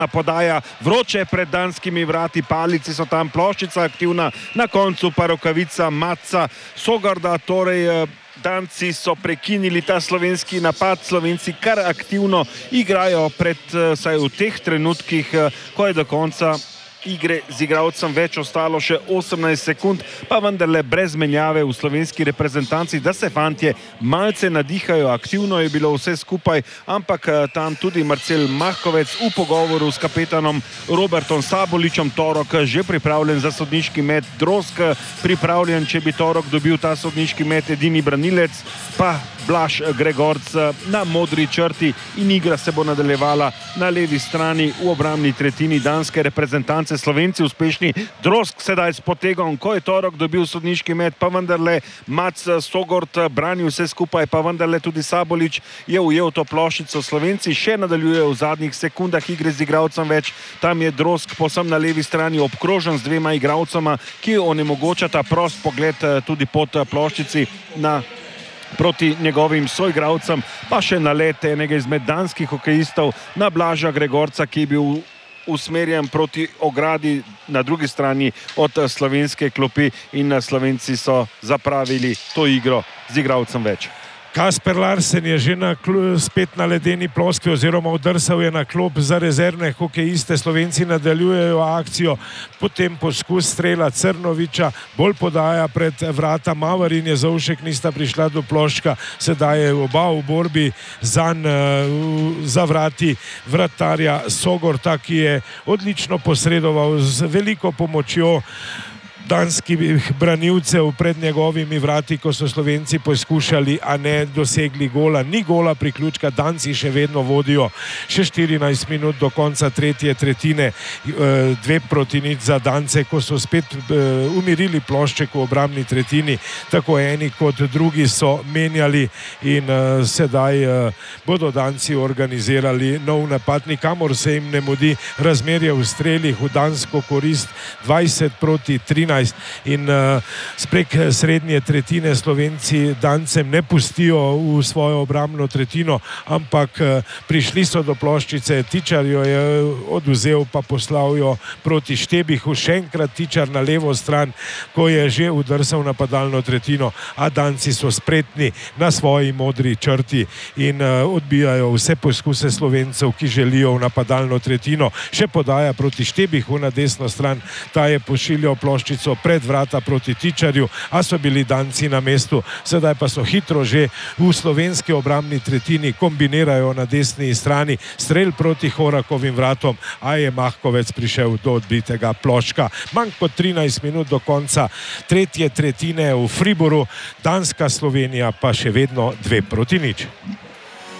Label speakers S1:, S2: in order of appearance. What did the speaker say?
S1: podaja vroče pred danskimi vrati, palici so tam, ploščica aktivna, na koncu pa rokavica Matza Sogarda, torej Danci so prekinili ta slovenski napad, Slovenci kar aktivno igrajo saj v teh trenutkih, ko je do konca igre z igralcem več ostalo še 18 sekund, pa vendarle brez menjave v slovenski reprezentanci, da se fantje malce nadihajo. Aktivno je bilo vse skupaj, ampak tam tudi Marcel Mahkovec v pogovoru s kapetanom Robertom Saboličem. Torok že pripravljen za sodniški met, Drozg pripravljen, če bi Torok dobil ta sodniški met, edini branilec pa Blaž Gregorc na modri črti in igra se bo nadaljevala na levi strani v obrambni tretjini danske reprezentance. Slovenci uspešni, Drozg sedaj s potegom, ko je Torok dobil sodniški met, pa vendarle Mac Sogord brani vse skupaj, pa vendarle tudi Sabolič je ujel to ploščico. Slovenci še nadaljujejo v zadnjih sekundah igre z igralcem več, tam je Drozg posem na levi strani obkrožen z dvema igralcema, ki onemogočata prost pogled tudi pod ploščici proti njegovim soigralcem, pa še nalet enega izmed danskih hokejistov na Blaža Gregorca, ki je bil usmerjen proti ogradi na drugi strani od slovenske klopi in Slovenci so zapravili to igro z igralcem več.
S2: Kasper Larsen je že spet na ledeni ploskvi oziroma udrsal je na klop za rezervne hokejiste. Slovenci nadaljujejo akcijo, potem poskus strela Crnoviča, bolj podaja pred vrata Mavar in Jezovšek nista prišla do ploščka, sedaj je oba v borbi za vrati vratarja Sogorta, ki je odlično posredoval z veliko pomočjo danskih branilcev pred njegovimi vrati, ko so Slovenci poskušali, a ne dosegli gola. Ni gola priključka, Danci še vedno vodijo, še 14 minut do konca tretje tretjine, 2-0 za Dance, ko so spet umirili plošček v obrambni tretjini, tako eni kot drugi so menjali in sedaj bodo Danci organizirali nov napad, nikamor se jim ne mudi, razmerje v strelih v dansko korist 20-13 in sprek srednje tretjine Slovenci Dancem ne pustijo v svojo obrambno tretjino, ampak prišli so do ploščice, Tičar jo je oduzel, pa poslal jo proti Štebihu, še enkrat Tičar na levo stran, ko je že udrsal napadalno tretjino, a Danci so spretni na svoji modri črti in odbijajo vse poskuse Slovencev, ki želijo v napadalno tretjino. Še podaja proti Štebihu na desno stran, ta je pošiljal ploščico pred vrata proti Tičarju, a so bili Danci na mestu, sedaj pa so hitro že v slovenski obrambni tretjini, kombinirajo na desni strani, strel proti Horakovim vratom, a je Mahkovec prišel do odbitega ploščka. Manj kot 13 minut do konca tretje tretjine v Friboru, danska Slovenija pa še vedno 2-0.